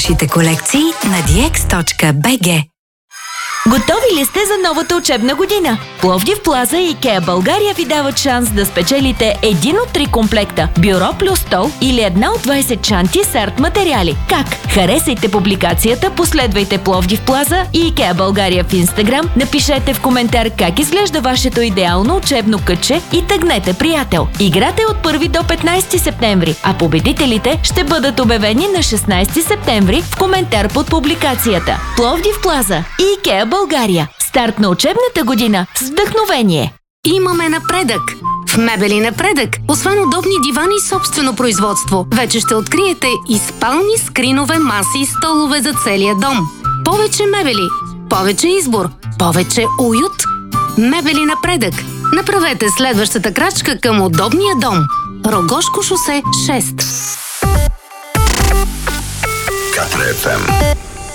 нашите колекции на dx.bg. Готови ли сте за новата учебна година? Пловдив Плаза и IKEA България ви дават шанс да спечелите един от 3 комплекта – бюро плюс стол или една от 20 чанти с арт материали. Как? Харесайте публикацията, последвайте Пловдив Плаза и IKEA България в Инстаграм, напишете в коментар как изглежда вашето идеално учебно кътче и тъгнете приятел. Играта е от 1 до 15 септември, а победителите ще бъдат обявени на 16 септември в коментар под публикацията. Пловдив Плаза и IKEA България. Старт на учебната година с вдъхновение. Имаме напредък! В Мебели Напредък, освен удобни дивани и собствено производство, вече ще откриете и спални, скринове, маси и столове за целия дом. Повече мебели, повече избор, повече уют. Мебели Напредък. Направете следващата крачка към удобния дом. Рогошко шосе 6. Катра FM.